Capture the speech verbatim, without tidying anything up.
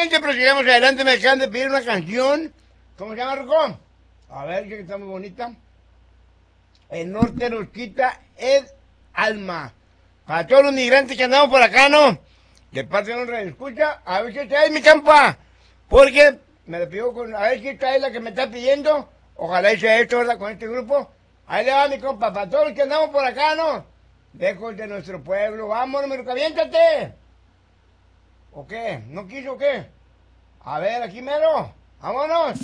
gente, pero sigamos adelante. Me acaban de pedir una canción. ¿Cómo se llama, Rocco? A ver, que está muy bonita. El norte nos quita el alma. Para todos los migrantes que andamos por acá, ¿no? De parte de honra escucha, a ver si trae mi campa. Porque me lo pido con, a ver si trae la que me está pidiendo. Ojalá y sea esto, ¿verdad? Con este grupo. Ahí le va mi compa, para todos los que andamos por acá, ¿no? Lejos de nuestro pueblo. Vamos, número, aviéntate. ¿O qué? ¿No quiso o qué? A ver, aquí mero. Vámonos.